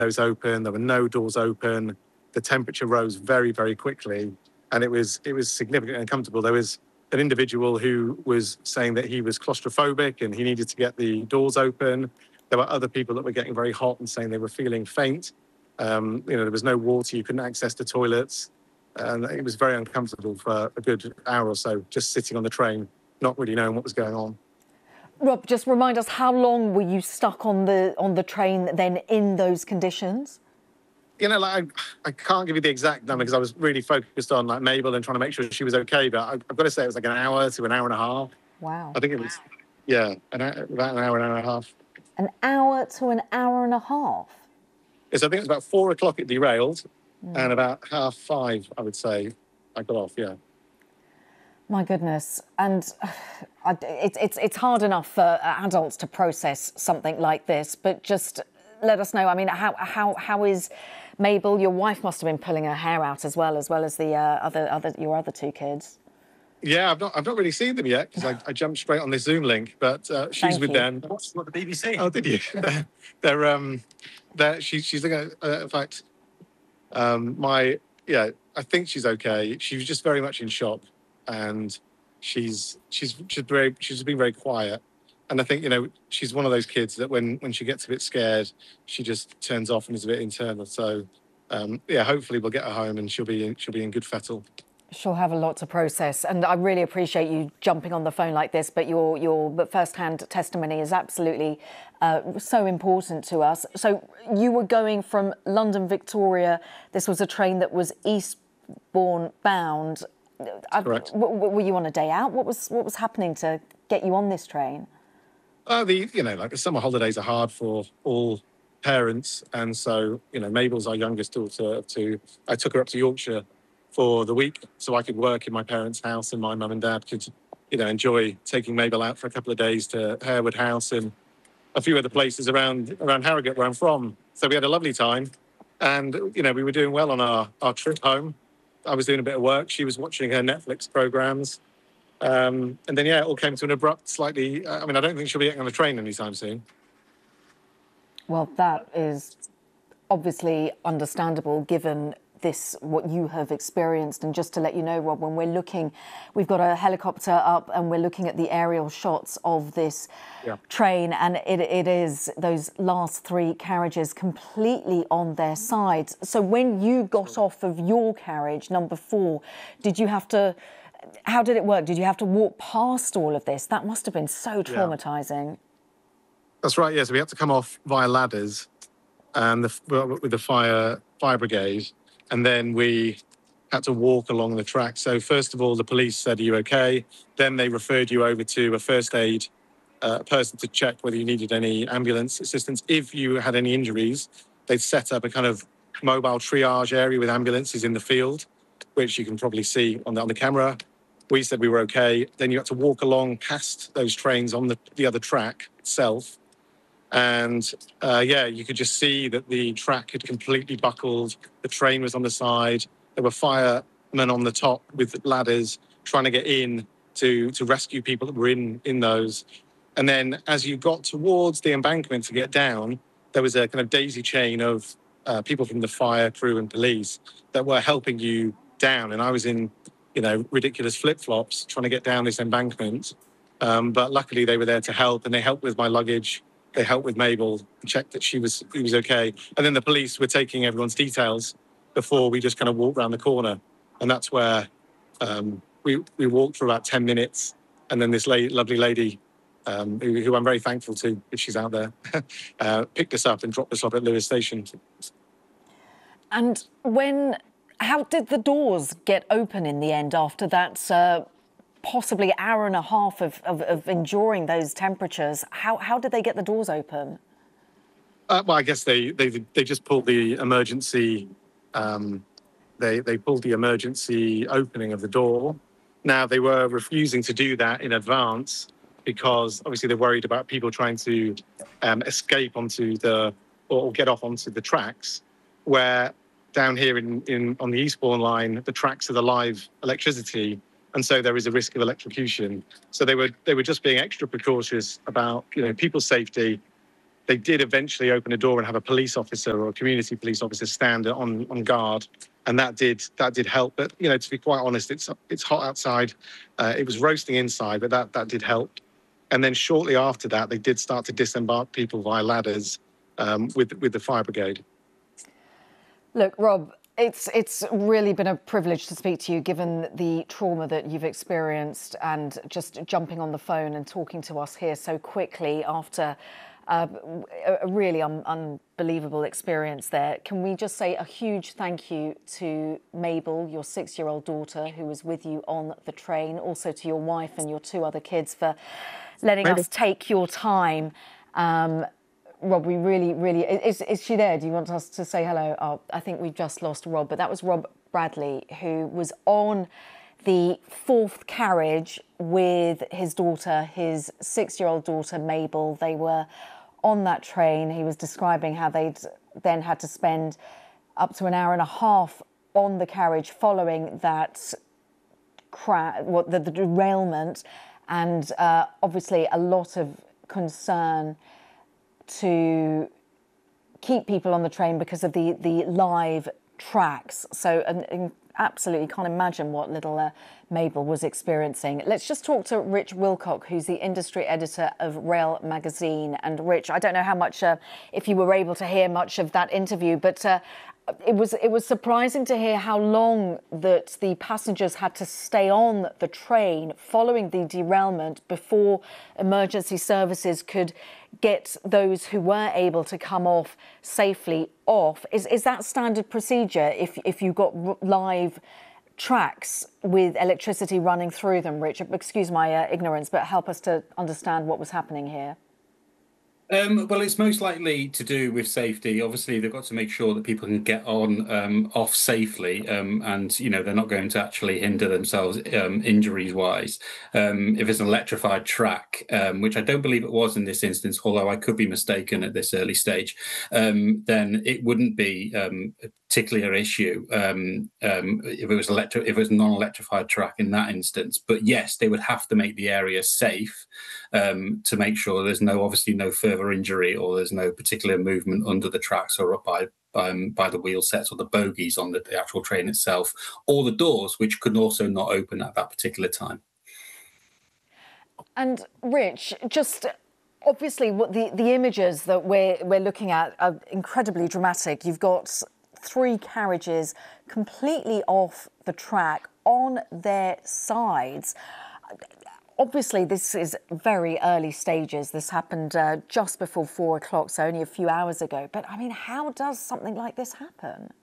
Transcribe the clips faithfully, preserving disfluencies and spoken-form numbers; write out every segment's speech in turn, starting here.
windows open. There were no doors open. The temperature rose very, very quickly, and it was it was significantly uncomfortable. There was an individual who was saying that he was claustrophobic and he needed to get the doors open. There were other people that were getting very hot and saying they were feeling faint. Um, you know, there was no water. You couldn't access the toilets. And it was very uncomfortable for a good hour or so, just sitting on the train, not really knowing what was going on. Rob, just remind us, how long were you stuck on the on the train then in those conditions? You know, like I, I can't give you the exact number because I was really focused on like Mabel and trying to make sure she was okay. But I, I've got to say it was like an hour to an hour and a half. Wow. I think it was, yeah, an, about an hour, an hour and a half. An hour to an hour and a half? Yes, I think it was about four o'clock it derailed, mm. and about half five, I would say, I got off, yeah. My goodness. And uh, it's, it's, it's hard enough for adults to process something like this, but just let us know, I mean, how, how, how is Mabel? Your wife must have been pulling her hair out as well, as well as the uh, other, other, your other two kids. Yeah, I've not, I've not really seen them yet because I, I jumped straight on this Zoom link, but uh, she's Thank with you. them. What's what the B B C? Oh, did you? they're, um, they're, she, she's looking at, uh, in fact, um, my, yeah, I think she's okay. She was just very much in shock, and she's, she's, she's very, she's been very quiet. And I think, you know, she's one of those kids that when, when she gets a bit scared, she just turns off and is a bit internal. So, um, yeah, hopefully we'll get her home and she'll be in, she'll be in good fettle. She'll have a lot to process, and I really appreciate you jumping on the phone like this, but your your first-hand testimony is absolutely uh, so important to us. So you were going from London Victoria. This was a train that was eastbourne bound. Correct. W were you on a day out? What was what was happening to get you on this train? Uh, the you know, like the summer holidays are hard for all parents, and so you know, Mabel's our youngest daughter. To I took her up to Yorkshire for the week so I could work in my parents' house and my mum and dad could, you know, enjoy taking Mabel out for a couple of days to Harewood House and a few other places around around Harrogate where I'm from. So we had a lovely time, and you know, we were doing well on our our trip home. I was doing a bit of work. She was watching her Netflix programs. Um, and then, yeah, it all came to an abrupt, slightly, uh, I mean, I don't think she'll be getting on the train anytime soon. Well, that is obviously understandable given this, what you have experienced. And just to let you know, Rob, when we're looking, we've got a helicopter up and we're looking at the aerial shots of this yeah. train, and it, it is those last three carriages completely on their sides. So when you got off of your carriage, number four, did you have to, how did it work? Did you have to walk past all of this? That must have been so traumatising. Yeah. That's right, yes. Yeah, so we had to come off via ladders and the, with the fire fire brigade. And then we had to walk along the track. So first of all, the police said, are you okay? Then they referred you over to a first aid uh, person to check whether you needed any ambulance assistance. If you had any injuries, they'd set up a kind of mobile triage area with ambulances in the field, which you can probably see on the, on the camera. We said we were okay. Then you had to walk along past those trains on the, the other track itself. And uh, yeah, you could just see that the track had completely buckled. The train was on the side. There were firemen on the top with ladders trying to get in to, to rescue people that were in, in those. And then as you got towards the embankment to get down, there was a kind of daisy chain of uh, people from the fire crew and police that were helping you down. And I was in, you know, ridiculous flip-flops trying to get down this embankment. Um, but luckily they were there to help, and they helped with my luggage. They helped with Mabel, checked that she was, she was okay. And then the police were taking everyone's details before we just kind of walked around the corner. And that's where um, we, we walked for about ten minutes. And then this la lovely lady, um, who, who I'm very thankful to, if she's out there, uh, picked us up and dropped us off at Lewes Station. And when, how did the doors get open in the end after that uh, possibly hour and a half of, of, of enduring those temperatures? How, how did they get the doors open? Uh, well, I guess they, they, they just pulled the emergency, um, they, they pulled the emergency opening of the door. Now, they were refusing to do that in advance because obviously they're worried about people trying to um, escape onto the, or get off onto the tracks, where down here in, in on the Eastbourne line, the tracks are the live electricity. And so there is a risk of electrocution. So they were they were just being extra precautious about, you know, people's safety. they did eventually open a door and have a police officer or a community police officer stand on, on guard. And that did that did help. But, you know, to be quite honest, it's it's hot outside. Uh, it was roasting inside, but that, that did help. And then shortly after that, they did start to disembark people via ladders um, with, with the fire brigade. Look, Rob, it's it's really been a privilege to speak to you, given the trauma that you've experienced, and just jumping on the phone and talking to us here so quickly after uh, a really un unbelievable experience there. Can we just say a huge thank you to Mabel, your six-year-old daughter, who was with you on the train, also to your wife and your two other kids for letting Maybe. us take your time. Um, Rob, we really, really... Is, is she there? Do you want us to say hello? Oh, I think we've just lost Rob, but that was Rob Bradley, who was on the fourth carriage with his daughter, his six-year-old daughter, Mabel. They were on that train. He was describing how they'd then had to spend up to an hour and a half on the carriage following that crash, what the, the derailment, and uh, obviously a lot of concern to keep people on the train because of the, the live tracks. So and, and absolutely can't imagine what little uh, Mabel was experiencing. Let's just talk to Rich Wilcock, who's the industry editor of Rail Magazine. And Rich, I don't know how much, uh, if you were able to hear much of that interview, but uh, it was it was surprising to hear how long that the passengers had to stay on the train following the derailment before emergency services could get those who were able to come off safely off. Is is that standard procedure if if you got live tracks with electricity running through them? Rich, excuse my uh, ignorance, but help us to understand what was happening here. Um, well, it's most likely to do with safety. Obviously, they've got to make sure that people can get on um, off safely, um, and you know they're not going to actually hinder themselves um, injuries-wise. Um, if it's an electrified track, um, which I don't believe it was in this instance, although I could be mistaken at this early stage, um, then it wouldn't be um, a particular issue um, um, if it was electri- if it was a non-electrified track in that instance. But yes, they would have to make the area safe um, to make sure there's no obviously no further injury or there's no particular movement under the tracks or up by um, by the wheel sets or the bogies on the, the actual train itself, or the doors, which could also not open at that particular time. And Rich, just obviously what the, the images that we're, we're looking at are incredibly dramatic. You've got three carriages completely off the track on their sides. Obviously, this is very early stages. This happened uh, just before four o'clock, so only a few hours ago. But, I mean, how does something like this happen?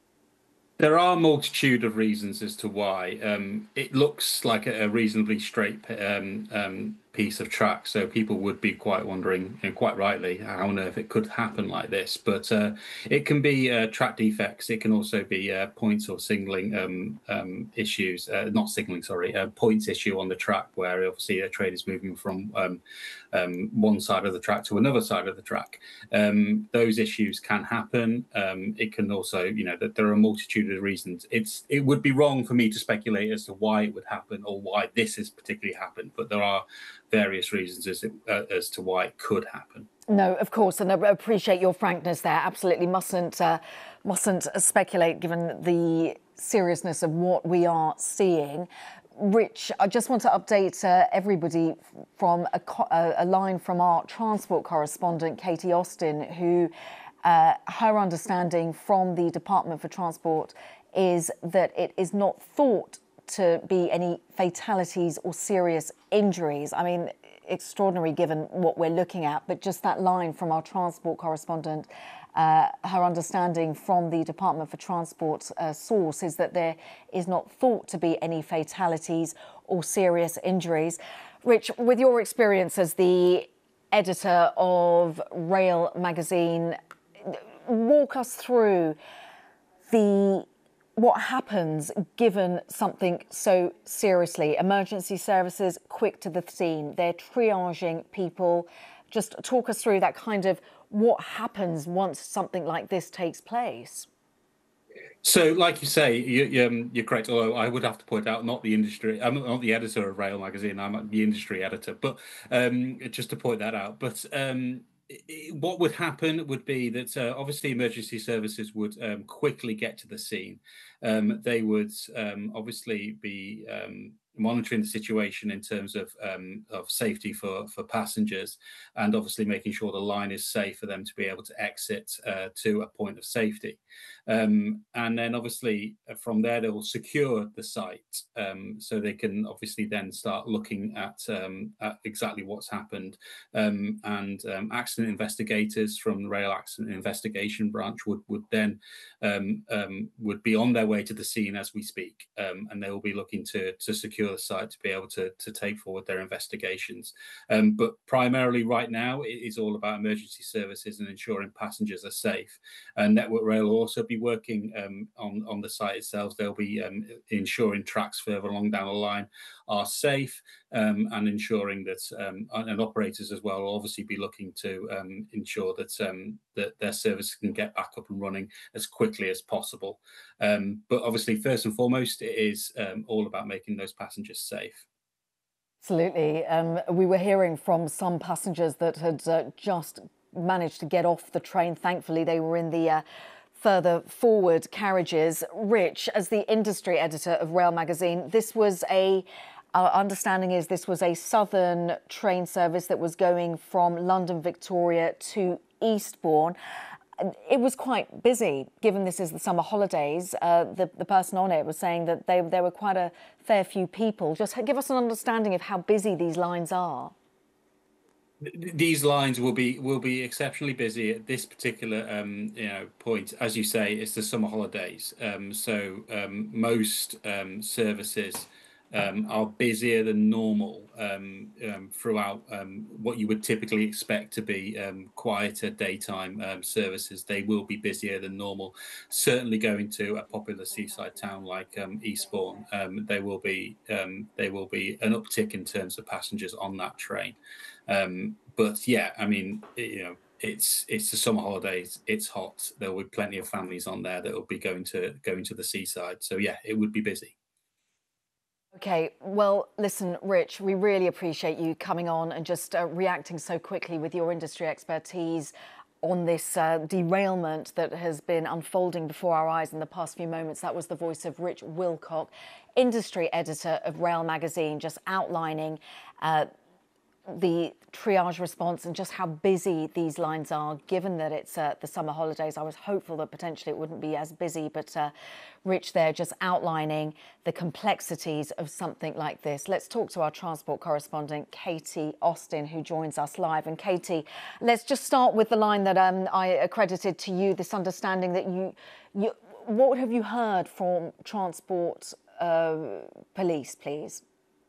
There are a multitude of reasons as to why. Um, it looks like a reasonably straight um, um, piece of track, so people would be quite wondering, and quite rightly, how on earth it could happen like this. But uh, it can be uh, track defects. It can also be uh, points or signaling um, um, issues, uh, not signaling, sorry, a points issue on the track where obviously a train is moving from um, um, one side of the track to another side of the track. Um, those issues can happen. Um, it can also, you know, that there are a multitude of reasons. It's it would be wrong for me to speculate as to why it would happen or why this has particularly happened, but there are various reasons as, it, uh, as to why it could happen. No, of course, and I appreciate your frankness there. Absolutely mustn't uh, mustn't speculate given the seriousness of what we are seeing. Rich, I just want to update uh, everybody from a, a line from our transport correspondent, Katie Austin, who uh, her understanding from the Department for Transport is that it is not thought to be any fatalities or serious injuries. I mean, extraordinary given what we're looking at, but just that line from our transport correspondent, uh, her understanding from the Department for Transport uh, source is that there is not thought to be any fatalities or serious injuries. Rich, with your experience as the editor of Rail Magazine, walk us through the what happens given something so seriously. Emergency services quick to the scene. They're triaging people. Just talk us through that kind of what happens once something like this takes place. So, like you say, you, um, you're correct. Although I would have to point out, not the industry, I'm not the editor of Rail Magazine. I'm the industry editor. But um, just to point that out. But um, what would happen would be that uh, obviously emergency services would um, quickly get to the scene. Um, they would um, obviously be um, monitoring the situation in terms of um, of safety for for passengers, and obviously making sure the line is safe for them to be able to exit uh, to a point of safety. Um, and then obviously uh, from there they will secure the site, um, so they can obviously then start looking at, um, at exactly what's happened. Um, and um, accident investigators from the Rail Accident Investigation Branch would would then um, um, would be on their way to the scene as we speak, um, and they will be looking to to secure the site to be able to to take forward their investigations. Um, but primarily right now it is all about emergency services and ensuring passengers are safe. And Network Rail will also be working um, on on the site itself. They'll be um, ensuring tracks further along down the line are safe, um, and ensuring that um, and operators as well will obviously be looking to um, ensure that um, that their service can get back up and running as quickly as possible. Um, but obviously, first and foremost, it is um, all about making those passengers safe. Absolutely. Um, we were hearing from some passengers that had uh, just managed to get off the train. Thankfully, they were in the uh, further forward carriages. Rich, as the industry editor of Rail Magazine, this was a, our understanding is this was a southern train service that was going from London Victoria to Eastbourne. It was quite busy, given this is the summer holidays. Uh, the, the person on it was saying that they, there were quite a fair few people. Just give us an understanding of how busy these lines are. These lines will be will be exceptionally busy at this particular um, you know point. As you say, it's the summer holidays, um, so um, most um, services um, are busier than normal um, um, throughout um, what you would typically expect to be um, quieter daytime um, services. They will be busier than normal. Certainly, going to a popular seaside town like um, Eastbourne, um, there will be um, there will be an uptick in terms of passengers on that train. Um, but yeah, I mean, it, you know, it's it's the summer holidays. It's hot. There will be plenty of families on there that will be going to going to the seaside. So yeah, it would be busy. Okay, well, listen, Rich, we really appreciate you coming on and just uh, reacting so quickly with your industry expertise on this uh, derailment that has been unfolding before our eyes in the past few moments. That was the voice of Rich Wilcock, industry editor of Rail Magazine, just outlining uh, the triage response and just how busy these lines are, given that it's uh, the summer holidays. I was hopeful that potentially it wouldn't be as busy, but uh, Rich there just outlining the complexities of something like this. Let's talk to our transport correspondent, Katie Austin, who joins us live. And Katie, let's just start with the line that um, I accredited to you, this understanding that you, you what have you heard from Transport uh, Police, please?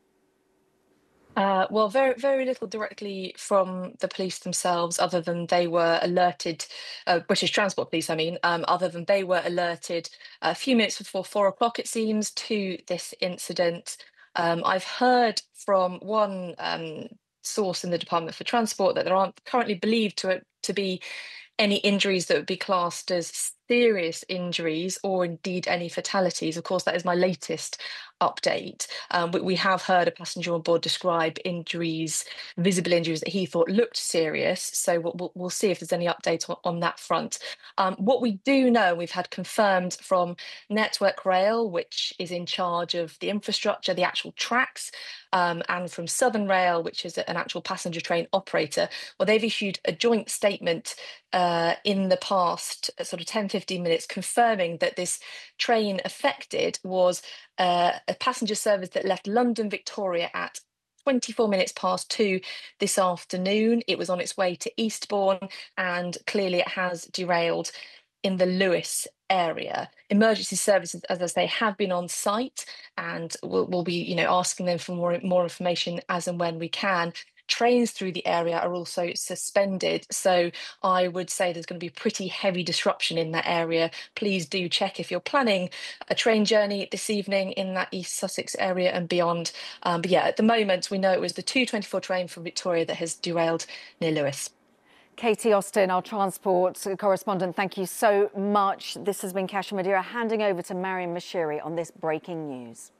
Uh, well, very, very little directly from the police themselves, other than they were alerted, uh, British Transport Police, I mean, um, other than they were alerted a few minutes before four o'clock, it seems, to this incident. Um, I've heard from one um, source in the Department for Transport that there aren't currently believed to, to be any injuries that would be classed as serious injuries or indeed any fatalities. Of course, that is my latest update. Um, we, we have heard a passenger on board describe injuries, visible injuries that he thought looked serious. So we'll, we'll see if there's any update on, on that front. Um, what we do know, we've had confirmed from Network Rail, which is in charge of the infrastructure, the actual tracks, um, and from Southern Rail, which is an actual passenger train operator. Well, they've issued a joint statement uh, in the past sort of ten, fifteen minutes confirming that this train affected was uh, a passenger service that left London Victoria at twenty-four minutes past two this afternoon. It was on its way to Eastbourne, and clearly it has derailed in the Lewes area. Emergency services, as I say, have been on site, and we'll, we'll be, you know, asking them for more more information as and when we can. Trains through the area are also suspended, so I would say there's going to be pretty heavy disruption in that area. Please do check if you're planning a train journey this evening in that East Sussex area and beyond. Um, but yeah, at the moment, we know it was the two twenty-four train from Victoria that has derailed near Lewes. Katie Austin, our transport correspondent, thank you so much. This has been Kasia Madeira handing over to Mariam Mashiri on this breaking news.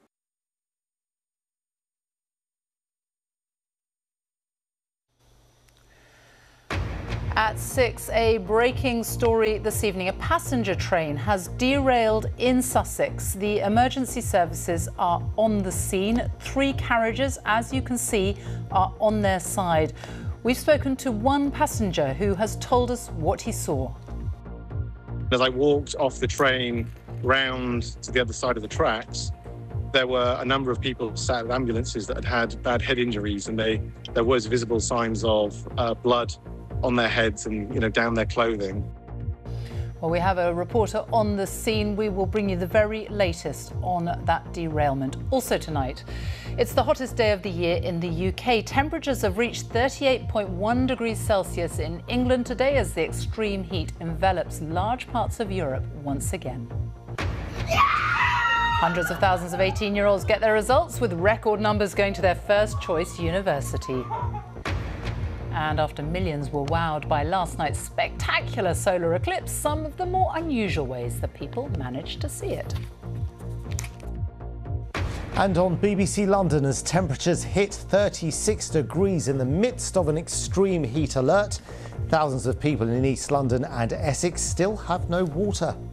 At six, a breaking story this evening. A passenger train has derailed in Sussex. The emergency services are on the scene. Three carriages, as you can see, are on their side. We've spoken to one passenger who has told us what he saw. As I walked off the train round to the other side of the tracks, there were a number of people sat with ambulances that had had bad head injuries, and they there was visible signs of uh, blood on their heads and, you know, down their clothing. Well, we have a reporter on the scene. We will bring you the very latest on that derailment. Also tonight, it's the hottest day of the year in the U K. Temperatures have reached thirty-eight point one degrees Celsius in England today as the extreme heat envelops large parts of Europe once again. Hundreds of thousands of eighteen-year-olds get their results, with record numbers going to their first choice university. And after millions were wowed by last night's spectacular solar eclipse, some of the more unusual ways that people managed to see it. And on B B C London, as temperatures hit thirty-six degrees in the midst of an extreme heat alert, thousands of people in East London and Essex still have no water.